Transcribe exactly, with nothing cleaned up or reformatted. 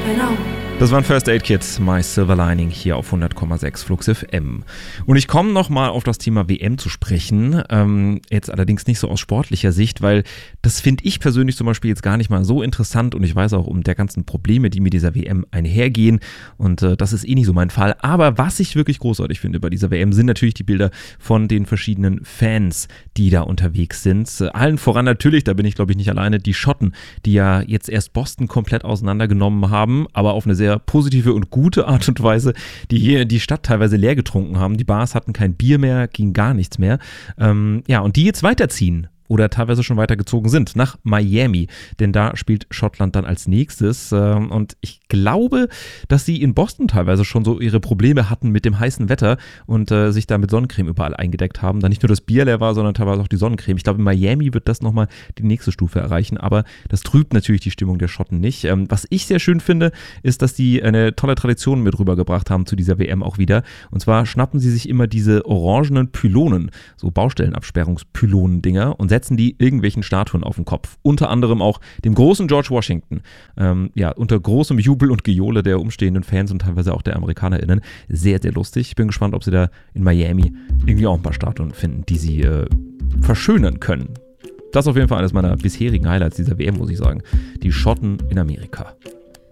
Das waren First Aid Kit, My Silver Lining hier auf hundert Komma sechs Flux F M. Und ich komme nochmal auf das Thema W M zu sprechen, ähm, jetzt allerdings nicht so aus sportlicher Sicht, weil das finde ich persönlich zum Beispiel jetzt gar nicht mal so interessant und ich weiß auch um der ganzen Probleme, die mit dieser W M einhergehen und äh, das ist eh nicht so mein Fall. Aber was ich wirklich großartig finde bei dieser W M sind natürlich die Bilder von den verschiedenen Fans, die da unterwegs sind. Äh, allen voran natürlich, da bin ich glaube ich nicht alleine, die Schotten, die ja jetzt erst Boston komplett auseinandergenommen haben, aber auf eine sehr positive und gute Art und Weise, die hier die Stadt teilweise leer getrunken haben. Die Bars hatten kein Bier mehr, ging gar nichts mehr. Ähm, ja, und die jetzt weiterziehen oder teilweise schon weitergezogen sind nach Miami, denn da spielt Schottland dann als nächstes ähm, und ich glaube, dass sie in Boston teilweise schon so ihre Probleme hatten mit dem heißen Wetter und äh, sich da mit Sonnencreme überall eingedeckt haben, da nicht nur das Bier leer war, sondern teilweise auch die Sonnencreme. Ich glaube, in Miami wird das nochmal die nächste Stufe erreichen, aber das trübt natürlich die Stimmung der Schotten nicht. Ähm, was ich sehr schön finde, ist, dass die eine tolle Tradition mit rübergebracht haben zu dieser W M auch wieder, und zwar schnappen sie sich immer diese orangenen Pylonen, so Baustellenabsperrungspylonen-Dinger, und setzen die irgendwelchen Statuen auf den Kopf. Unter anderem auch dem großen George Washington. Ähm, ja, unter großem Jubel und Gejohle der umstehenden Fans und teilweise auch der AmerikanerInnen. Sehr, sehr lustig. Ich bin gespannt, ob sie da in Miami irgendwie auch ein paar Statuen finden, die sie äh, verschönern können. Das ist auf jeden Fall eines meiner bisherigen Highlights dieser W M, muss ich sagen. Die Schotten in Amerika.